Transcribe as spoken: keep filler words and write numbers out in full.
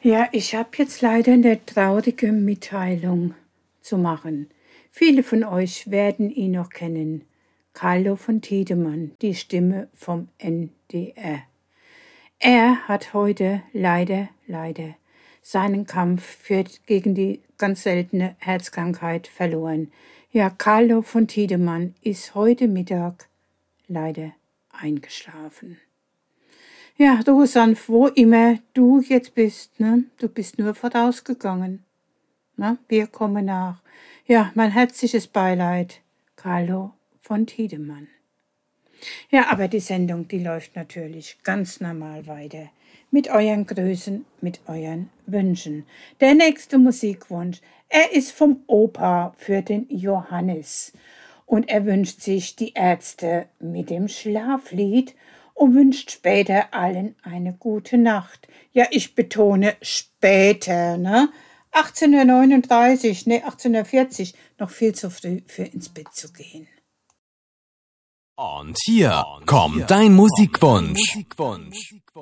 Ja, ich habe jetzt leider eine traurige Mitteilung zu machen. Viele von euch werden ihn noch kennen. Carlo von Tiedemann, die Stimme vom N D R. Er hat heute leider, leider seinen Kampf für, gegen die ganz seltene Herzkrankheit verloren. Ja, Carlo von Tiedemann ist heute Mittag leider eingeschlafen. Ja, Rosanf, wo immer du jetzt bist, ne? Du bist nur vorausgegangen. Ne? Wir kommen nach. Ja, mein herzliches Beileid, Carlo von Tiedemann. Ja, aber die Sendung, die läuft natürlich ganz normal weiter. Mit euren Grüßen, mit euren Wünschen. Der nächste Musikwunsch, er ist vom Opa für den Johannes. Und er wünscht sich die Ärzte mit dem Schlaflied und wünscht später allen eine gute Nacht. Ja, ich betone später, ne? achtzehnhundertneununddreißig, ne, achtzehnhundertvierzig, noch viel zu früh für ins Bett zu gehen. Und hier kommt dein Musikwunsch.